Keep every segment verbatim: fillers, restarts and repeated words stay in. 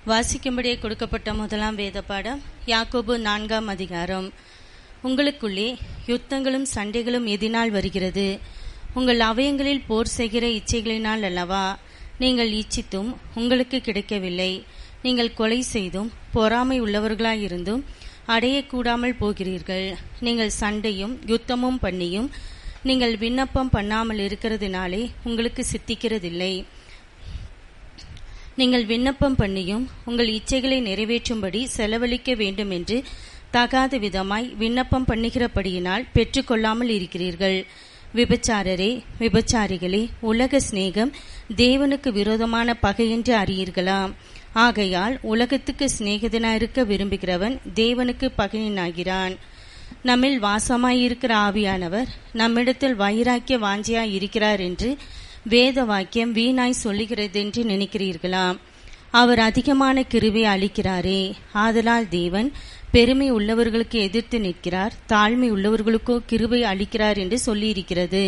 வாசிக்கும்படியே கொடுக்கப்பட்ட முதலாம் வேத பாடம் யாக்கோபு நான்காம் அதிகாரம். உங்களுக்குள்ளே யுத்தங்களும் சண்டைகளும் எதினால் வருகிறது? உங்கள் அவயங்களில் போர் செய்கிற இச்சைகளினால் அல்லவா? நீங்கள் இச்சித்தும் உங்களுக்கு கிடைக்கவில்லை. நீங்கள் கொலை செய்தும் பொறாமை உள்ளவர்களாயிருந்தும் அடையக்கூடாமல் போகிறீர்கள். நீங்கள் சண்டையும் யுத்தமும் பண்ணியும் நீங்கள் விண்ணப்பம் பண்ணாமல் இருக்கிறதுனாலே உங்களுக்கு சித்திக்கிறதில்லை. நீங்கள் விண்ணப்பம் பண்ணியும் உங்கள் இச்சைகளை நிறைவேற்றும்படி செலவழிக்க வேண்டும் என்று தகாத விதமாய் விண்ணப்பம் பண்ணுகிறபடியினால் பெற்றுக்கொள்ளாமல் இருக்கிறீர்கள். விபச்சாரரே, விபச்சாரிகளே, உலக சிநேகம் தேவனுக்கு விரோதமான பகை என்று அறியீர்களா? ஆகையால் உலகத்துக்கு சிநேகிதனாயிருக்க விரும்புகிறவன் தேவனுக்கு பகையனாகிறான். நம்மில் வாசமாயிருக்கிற ஆவியானவர் நம்மிடத்தில் வைராக்கிய வாஞ்சியாய் இருக்கிறார் என்று வேத வாக்கியம் வீணாய் சொல்லுகிறது என்று நினைக்கிறீர்களா? அவர் அதிகமான கிருபை அளிக்கிறாரே. ஆதலால் தேவன் பெருமை உள்ளவர்களுக்கு எதிர்த்து நிற்கிறார், தாழ்மை உள்ளவர்களுக்கோ கிருபை அளிக்கிறார் என்று சொல்லியிருக்கிறது.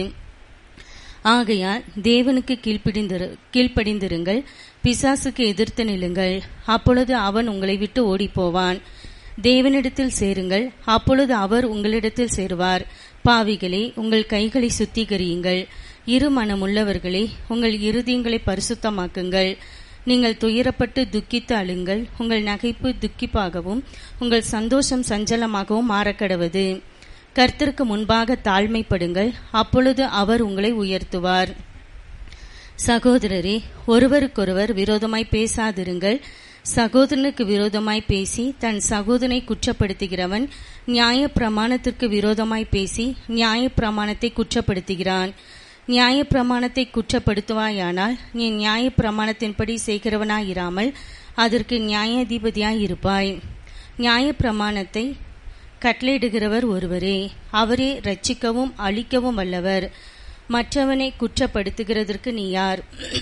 ஆகையால் தேவனுக்கு கீழ்ப்படிந்திரு கீழ்ப்படிந்திருங்கள் பிசாசுக்கு எதிர்த்து நில்லுங்கள், அப்பொழுது அவன் உங்களை விட்டு ஓடிப்போவான். தேவனிடத்தில் சேருங்கள், அப்பொழுது அவர் உங்களிடத்தில் சேருவார். பாவிகளே, உங்கள் கைகளை சுத்திகரியுங்கள். இரு மனமுள்ளவர்களே, உங்கள் இருதயங்களை பரிசுத்தமாக்குங்கள். நீங்கள் துயரப்பட்டு துக்கித்து அழுங்கள். உங்கள் நகைப்பு துக்கிப்பாகவும் உங்கள் சந்தோஷம் சஞ்சலமாகவும் மாறக்கடவது. கர்த்தருக்கு முன்பாக தாழ்மைப்படுங்கள், அப்பொழுது அவர் உங்களை உயர்த்துவார். சகோதரரே, ஒருவருக்கொருவர் விரோதமாய் பேசாதிருங்கள். சகோதரனுக்கு விரோதமாய் பேசி தன் சகோதரனை குற்றப்படுத்துகிறவன் நியாய பிரமாணத்திற்கு விரோதமாய் பேசி நியாய பிரமாணத்தை குற்றப்படுத்துகிறான். நியாய பிரமாணத்தை குற்றப்படுத்துவாயானால் நீ நியாய பிரமாணத்தின்படி செய்கிறவனாயிராமல் அதற்கு நியாயாதிபதியாய் இருப்பாய். நியாய பிரமாணத்தை கட்டளையிடுகிறவர் ஒருவரே, அவரே ரட்சிக்கவும் அழிக்கவும் வல்லவர். மற்றவனை குற்றப்படுத்துகிறதற்கு நீ யார்?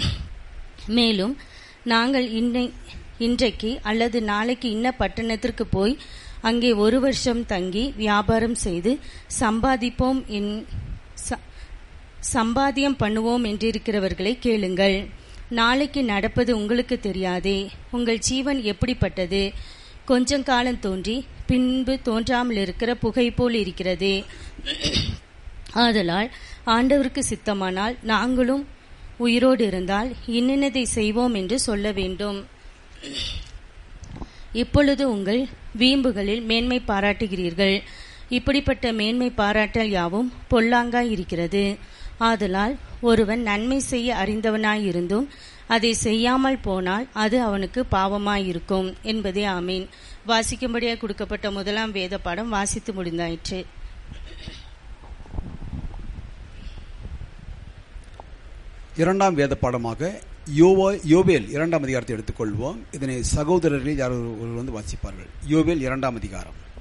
மேலும் நாங்கள் இன்னை இன்றைக்கு அல்லது நாளைக்கு இன்ன பட்டணத்திற்கு போய் அங்கே ஒரு வருஷம் தங்கி வியாபாரம் செய்து சம்பாதிப்போம் என் சம்பாத்தியம் பண்ணுவோம் என்றிருக்கிறவர்களை கேளுங்கள். நாளைக்கு நடப்பது உங்களுக்கு தெரியாதே. உங்கள் ஜீவன் எப்படிப்பட்டது? கொஞ்சம் காலம் தோன்றி பின்பு தோன்றாமல் இருக்கிற புகை போல் இருக்கிறதே. ஆதலால் ஆண்டவருக்கு சித்தமானால் நாங்களும் உயிரோடு இருந்தால் இன்னினதை செய்வோம் என்று சொல்ல வேண்டும். இப்பொழுது உங்கள் வீம்புகளில் மேன்மை பாராட்டுகிறீர்கள். இப்படிப்பட்ட மேன்மை பாராட்டல் யாவும் பொல்லாங்காய் இருக்கிறது. ஆதலால் ஒருவன் நன்மை செய்ய அறிந்தவனாயிருந்தும் அதை செய்யாமல் போனால் அது அவனுக்கு பாவமாயிருக்கும் என்பதே ஆமீன். வாசிக்கும்படியாக கொடுக்கப்பட்ட முதலாம் வேத பாடம் வாசித்து முடிந்தாயிற்று. இரண்டாம் வேத பாடமாக யோவா யோவேல் இரண்டாம் அதிகாரத்தை எடுத்துக்கொள்வோம். இதனை சகோதரர்கள் யார் ஒருவர் வந்து வாசிப்பார்கள். யோவேல் இரண்டாம் அதிகாரம்.